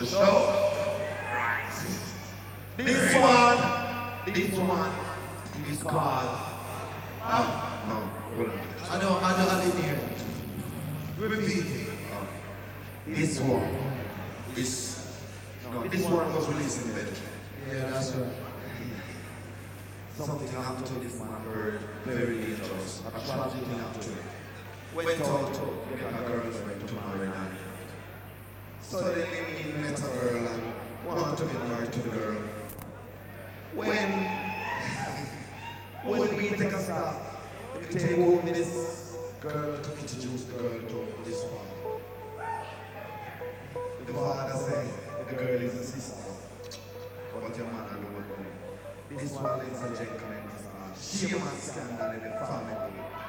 the show. This one is called. No, hold on. I didn't hear it. Repeat. This one is. No, this one was released in Belgium. Yeah, that's right. Something happened to this man, very dangerous. A tragic thing happened to him. Went out to get a girlfriend to marry now. So then he met a girl and wanted to get married to the girl. When we take a stop, we take home this girl to introduce the girl to this father. The father said the girl is a sister, but your man alone. This one is a gentleman. She must scandal in the family.